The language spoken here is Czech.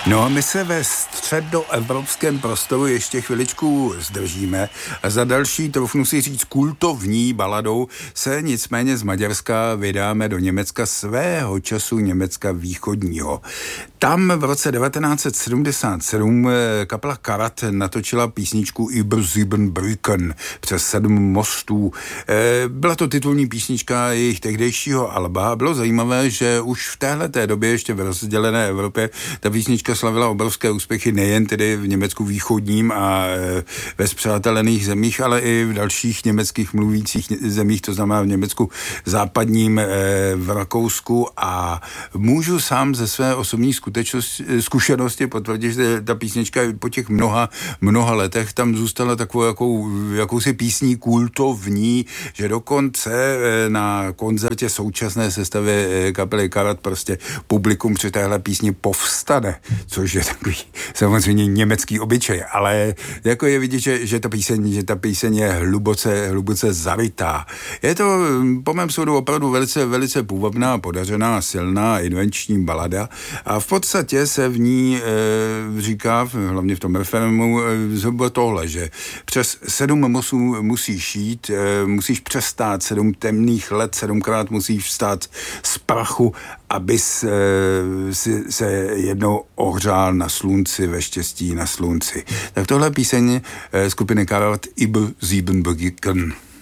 No a my se ve středoevropském prostoru ještě chviličku zdržíme a za další, troufnu si říct, kultovní baladou se nicméně z Maďarska vydáme do Německa, svého času Německa východního. Tam v roce 1977 kapela Karat natočila písničku Über sieben Brücken, přes 7 mostů. Byla to titulní písnička jejich tehdejšího alba. Bylo zajímavé, že už v téhleté době, ještě v rozdělené Evropě, ta písnička slavila obrovské úspěchy nejen tedy v Německu východním a ve spřátelených zemích, ale i v dalších německých mluvících zemích, to znamená v Německu západním, v Rakousku, a můžu sám ze své osobní zkušenosti potvrdit, že ta písnička po těch mnoha letech tam zůstala takovou jakousi písní kultovní, že dokonce na koncertě současné sestavy kapely Karat prostě publikum při téhle písni povstane, což je takový samozřejmě německý obyčej, ale jako je vidět, že ta píseň je hluboce zarytá. Je to po mém soudu opravdu velice půvabná, podařená, silná, invenční balada a v podstatě se v ní říká, hlavně v tom refrénu, zhruba tohle, že přes 7 mostů musíš jít, musíš přestát 7 temných let, 7krát musíš vstát z prachu, abys se jednou ohřál na slunci, ve štěstí na slunci. Tak tohle píseň skupiny Karat Über sieben Brücken.